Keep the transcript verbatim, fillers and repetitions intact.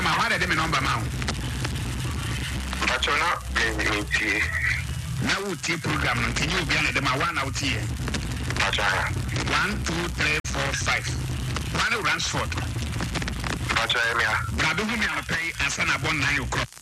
number ma why dey me number ma Bachona me tie na wo tie program no tinye obi na dey ma one out here Bacha one two three four five one Ransford Bacha me Brado hu me na pay asa na bon nine o'clock